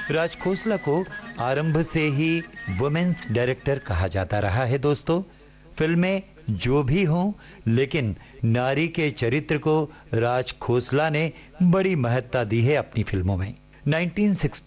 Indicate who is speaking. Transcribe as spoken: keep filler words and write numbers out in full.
Speaker 1: राज खोसला को आरंभ से ही वुमेन्स डायरेक्टर कहा जाता रहा है दोस्तों। फिल्में जो भी हों, लेकिन नारी के चरित्र को राज खोसला ने बड़ी महत्ता दी है अपनी फिल्मों में। उन्नीस सौ साठ